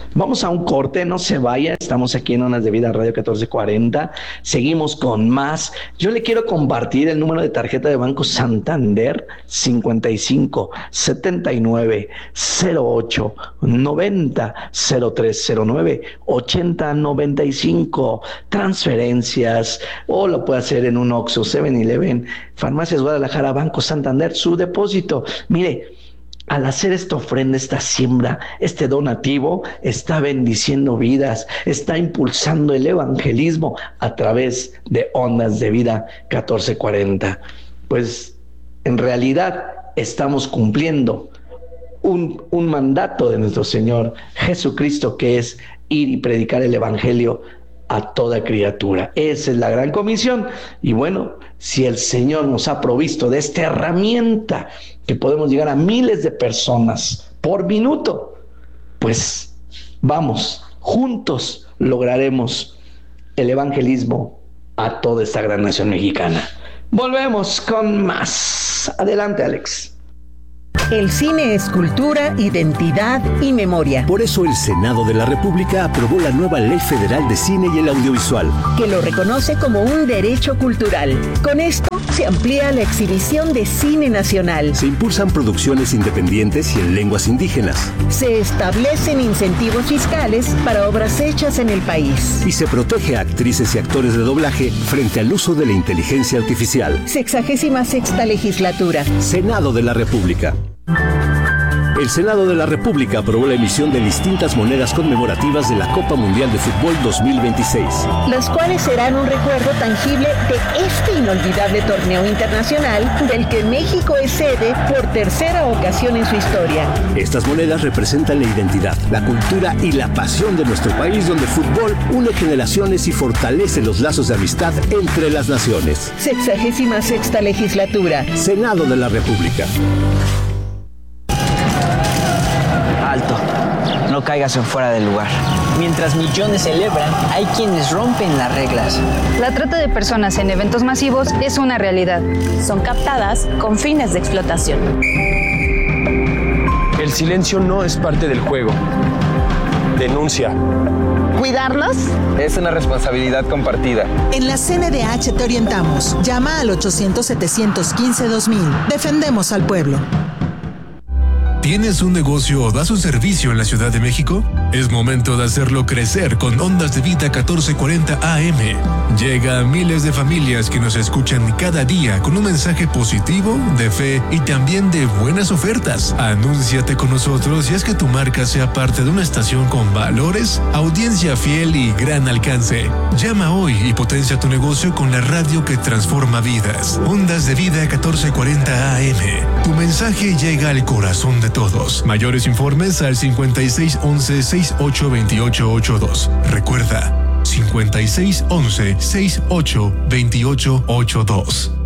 Vamos a un corte, no se vaya, estamos aquí en Ondas de Vida Radio 1440, seguimos con más. Yo le quiero compartir el número de tarjeta de Banco Santander, 55 79 08 90 0309 80 95, transferencias, o lo puede hacer en un Oxxo, 7-Eleven, Farmacias Guadalajara, Banco Santander, su depósito. Mire, al hacer esta ofrenda, esta siembra, este donativo, está bendiciendo vidas, está impulsando el evangelismo a través de Ondas de Vida 1440. Pues en realidad estamos cumpliendo un mandato de nuestro Señor Jesucristo, que es ir y predicar el evangelio a toda criatura. Esa es la gran comisión. Y bueno, si el Señor nos ha provisto de esta herramienta que podemos llegar a miles de personas por minuto, pues vamos, juntos lograremos el evangelismo a toda esta gran nación mexicana. Volvemos con más. Adelante, Alex. El cine es cultura, identidad y memoria. Por eso el Senado de la República aprobó la nueva Ley Federal de Cine y el Audiovisual, que lo reconoce como un derecho cultural. Con esto se amplía la exhibición de cine nacional. Se impulsan producciones independientes y en lenguas indígenas. Se establecen incentivos fiscales para obras hechas en el país. Y se protege a actrices y actores de doblaje frente al uso de la inteligencia artificial. 66ª legislatura. Senado de la República. El Senado de la República aprobó la emisión de distintas monedas conmemorativas de la Copa Mundial de Fútbol 2026. Las cuales serán un recuerdo tangible de este inolvidable torneo internacional del que México es sede por tercera ocasión en su historia. Estas monedas representan la identidad, la cultura y la pasión de nuestro país, donde el fútbol une generaciones y fortalece los lazos de amistad entre las naciones. 66ª legislatura. Senado de la República. Alto, no caigas en fuera del lugar. Mientras millones celebran, hay quienes rompen las reglas. La trata de personas en eventos masivos es una realidad. Son captadas con fines de explotación. El silencio no es parte del juego. Denuncia. ¿Cuidarlos? Es una responsabilidad compartida. En la CNDH te orientamos. Llama al 800-715-2000. Defendemos al pueblo. ¿Tienes un negocio o das un servicio en la Ciudad de México? Es momento de hacerlo crecer con Ondas de Vida 1440 AM. Llega a miles de familias que nos escuchan cada día con un mensaje positivo, de fe y también de buenas ofertas. Anúnciate con nosotros y haz que tu marca sea parte de una estación con valores, audiencia fiel y gran alcance. Llama hoy y potencia tu negocio con la radio que transforma vidas. Ondas de Vida 1440 AM. Tu mensaje llega al corazón de todos. Mayores informes al 5611-682882. Recuerda, 5611-682882.